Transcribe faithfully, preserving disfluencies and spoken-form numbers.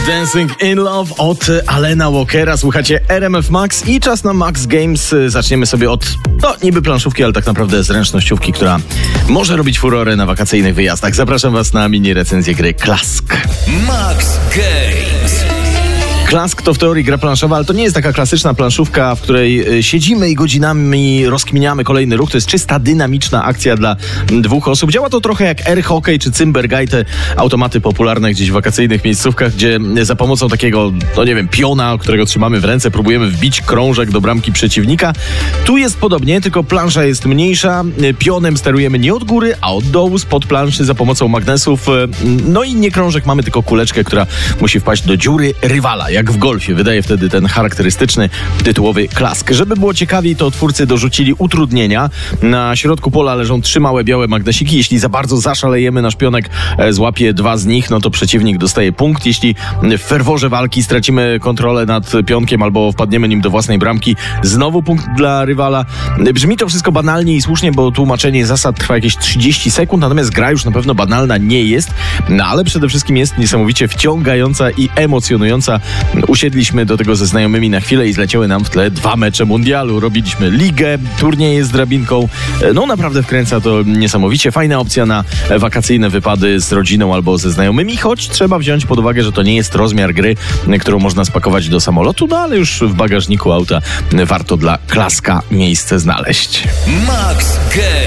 Dancing in Love od Alana Walkera. Słuchacie R M F Max i czas na Max Games. Zaczniemy sobie od, no niby planszówki, ale tak naprawdę zręcznościówki, która może robić furorę na wakacyjnych wyjazdach. Zapraszam was na mini recenzję gry Klask. Max Games. Klask to w teorii gra planszowa, ale to nie jest taka klasyczna planszówka, w której siedzimy i godzinami rozkminiamy kolejny ruch. To jest czysta, dynamiczna akcja dla dwóch osób. Działa to trochę jak Air Hockey czy Cymbergaj, te automaty popularne gdzieś w wakacyjnych miejscówkach, gdzie za pomocą takiego, no nie wiem, piona, którego trzymamy w ręce, próbujemy wbić krążek do bramki przeciwnika. Tu jest podobnie, tylko plansza jest mniejsza. Pionem sterujemy nie od góry, a od dołu, spod planszy za pomocą magnesów. No i nie krążek, mamy tylko kuleczkę, która musi wpaść do dziury rywala. Jak w golfie, wydaje wtedy ten charakterystyczny tytułowy klask. Żeby było ciekawiej, to twórcy dorzucili utrudnienia. Na środku pola leżą trzy małe białe magnesiki. Jeśli za bardzo zaszalejemy, nasz pionek złapie dwa z nich, no to przeciwnik dostaje punkt. Jeśli w ferworze walki stracimy kontrolę nad pionkiem albo wpadniemy nim do własnej bramki, znowu punkt dla rywala. Brzmi to wszystko banalnie i słusznie, bo tłumaczenie zasad trwa jakieś trzydzieści sekund, natomiast gra już na pewno banalna nie jest, no ale przede wszystkim jest niesamowicie wciągająca i emocjonująca. Usiedliśmy do tego ze znajomymi na chwilę i zleciały nam w tle dwa mecze mundialu. Robiliśmy ligę, turnieje z drabinką. No naprawdę wkręca to niesamowicie. Fajna opcja na wakacyjne wypady z rodziną albo ze znajomymi, choć trzeba wziąć pod uwagę, że to nie jest rozmiar gry, którą można spakować do samolotu, no ale już w bagażniku auta warto dla Klaska miejsce znaleźć. Max Games.